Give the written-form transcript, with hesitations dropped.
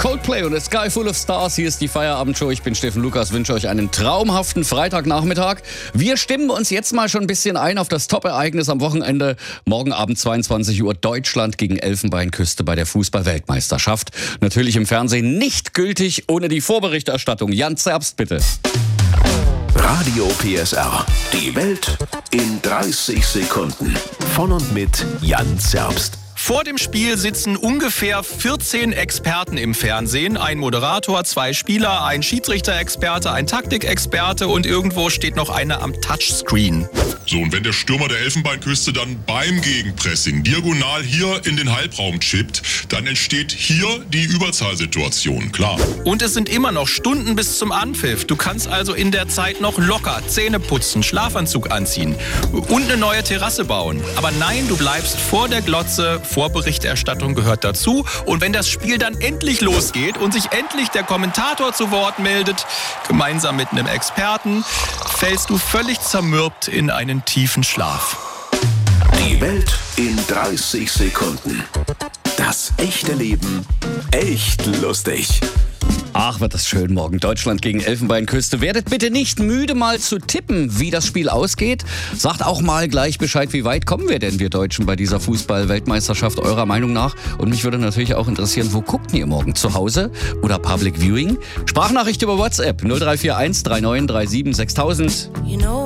Coldplay und A Sky Full of Stars. Hier ist die Feierabendshow. Ich bin Steffen Lukas, wünsche euch einen traumhaften Freitagnachmittag. Wir stimmen uns jetzt mal schon ein bisschen ein auf das Top-Ereignis am Wochenende. Morgen Abend 22 Uhr Deutschland gegen Elfenbeinküste bei der Fußball-Weltmeisterschaft. Natürlich im Fernsehen nicht gültig ohne die Vorberichterstattung. Jan Zerbst, bitte. Radio PSR. Die Welt in 30 Sekunden. Von und mit Jan Zerbst. Vor dem Spiel sitzen ungefähr 14 Experten im Fernsehen. Ein Moderator, 2 Spieler, ein Schiedsrichter-Experte, ein Taktikexperte und irgendwo steht noch einer am Touchscreen. So, und wenn der Stürmer der Elfenbeinküste dann beim Gegenpressing diagonal hier in den Halbraum chippt, dann entsteht hier die Überzahlsituation, klar. Und es sind immer noch Stunden bis zum Anpfiff. Du kannst also in der Zeit noch locker Zähne putzen, Schlafanzug anziehen und eine neue Terrasse bauen. Aber nein, du bleibst vor der Glotze. Vorberichterstattung gehört dazu. Und wenn das Spiel dann endlich losgeht und sich endlich der Kommentator zu Wort meldet, gemeinsam mit einem Experten, fällst du völlig zermürbt in einen tiefen Schlaf. Die Welt in 30 Sekunden. Das echte Leben echt lustig. Ach, wird das schön morgen. Deutschland gegen Elfenbeinküste. Werdet bitte nicht müde, mal zu tippen, wie das Spiel ausgeht. Sagt auch mal gleich Bescheid, wie weit kommen wir denn, wir Deutschen, bei dieser Fußball-Weltmeisterschaft eurer Meinung nach? Und mich würde natürlich auch interessieren, wo guckt ihr morgen? Zu Hause oder Public Viewing? Sprachnachricht über WhatsApp 0341 3937 6000.